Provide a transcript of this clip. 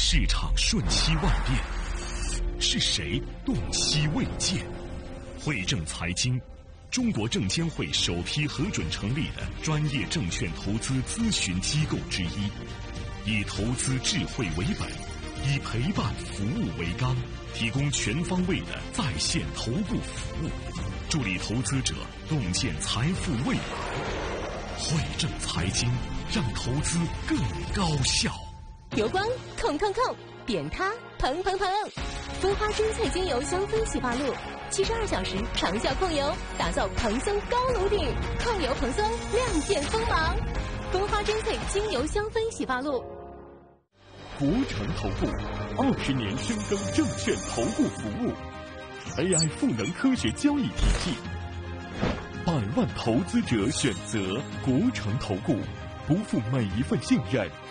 市场瞬息万变，是谁洞悉未见？汇正财经，中国证监会首批核准成立的专业证券投资咨询机构之一，以投资智慧为本，以陪伴服务为纲，提供全方位的在线投顾服务，助力投资者洞见财富未来。汇正财经，让投资更高效。 油光控，扁塌蓬，蜂花珍萃精油香氛洗发露，72小时长效控油，打造蓬松高颅顶，控油蓬松，亮剑锋芒。蜂花珍萃精油香氛洗发露。 国诚投顾20年深耕证券投顾服务 ，AI 赋能科学交易体系，100万投资者选择国诚投顾，不负每一份信任。